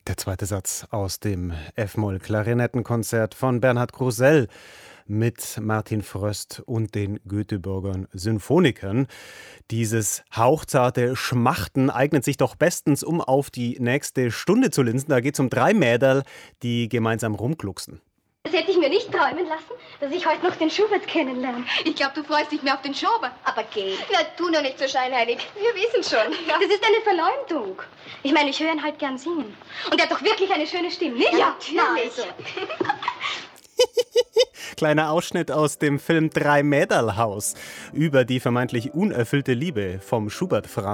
Der zweite Satz aus dem F-Moll-Klarinettenkonzert von Bernhard Krusell mit Martin Fröst und den Göteborger Symphonikern. Dieses hauchzarte Schmachten eignet sich doch bestens, um auf die nächste Stunde zu linsen. Da geht es um 3 Mädel, die gemeinsam rumglucksen. Das hätte ich mir nicht träumen lassen, dass ich heute noch den Schubert kennenlerne. Ich glaube, du freust dich mehr auf den Schobert. Aber geh. Na, tu nur nicht so scheinheilig. Wir wissen schon. Ja. Das ist eine Verleumdung. Ich meine, ich höre ihn halt gern singen. Und er hat doch wirklich eine schöne Stimme, nicht? Ja, natürlich. Also. Kleiner Ausschnitt aus dem Film 3 Mäderl Haus über die vermeintlich unerfüllte Liebe vom Schubert-Franz.